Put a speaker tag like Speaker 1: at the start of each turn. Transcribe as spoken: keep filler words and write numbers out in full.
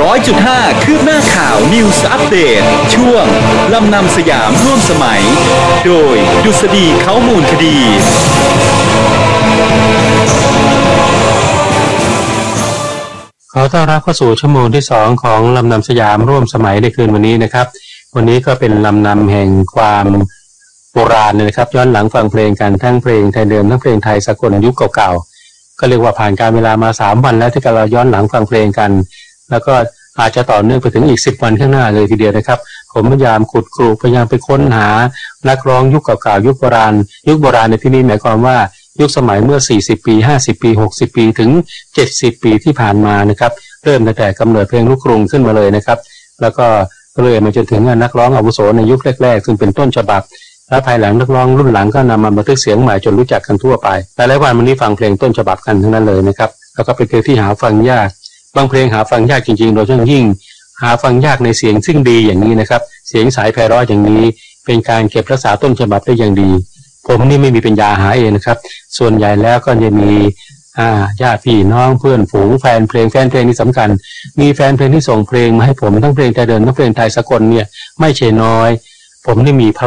Speaker 1: ร้อยจุดห้า คืบหน้าข่าว News Update ช่วงลำนำสยามร่วมสมัยโดยดุษฎีเขามูลคดี
Speaker 2: ขอต้อนรับเข้าสู่ชั่วโมงที่สองของลำนำสยามร่วมสมัยในคืนวันนี้นะครับวันนี้ก็เป็นลำนำแห่งความโบราณเลยนะครับย้อนหลังฟังเพลงกันทั้งเพลงไทยเดิมทั้งเพลงไทยสากลยุคเก่าๆก็เรียกว่าผ่านการเวลามาสามวันแล้วที่เราย้อนหลังฟังเพลงกันแล้วก็อาจจะต่อเนื่องไปถึงอีกสิบวันข้างหน้าเลยทีเดียวนะครับผมพยายามขุดกรุพยายามไปค้นหานักร้องยุคเก่าๆยุคโบราณยุคโบราณในที่นี้หมายความว่ายุคสมัยเมื่อสี่สิบปีห้าสิบปีหกสิบปีถึงเจ็ดสิบปีที่ผ่านมานะครับเริ่มตั้งแต่กำเนิดเพลงลูกกรุงขึ้นมาเลยนะครับแล้วก็เรื่อยมาจนถึงนักร้องอาวุโสในยุคแรกๆซึ่งเป็นต้นฉบับและภายหลังนักร้องรุ่นหลังก็นำมาบันทึกเสียงใหม่จนรู้จักกันทั่วไปหลายๆวันวันนี้ฟังเพลงต้นฉบับกันทั้งนั้นเลยนะครับแล้วก็เป็นเพลงที่หาฟังยากบางเพลงหาฟังยากจริงๆโดยเฉพาะยิ่งหาฟังยากในเสียงซึ่งดีอย่างนี้นะครับเสียงสายไพเราะอย่างนี้เป็นการเก็บรักษาต้นฉบับได้อย่างดีผมนี่ไม่มีปัญญาหาเองนะครับส่วนใหญ่แล้วก็จะมีอ่าญาติพี่น้องเพื่อนฝูงแฟนเพลงแฟนเพลงนี่สำคัญมีแฟนเพลงที่ส่งเพลงมาให้ผมทั้งเพลงไทยเดิมทั้งเพลงไทยสากลเนี่ยไม่ใช่น้อยผมนี่มี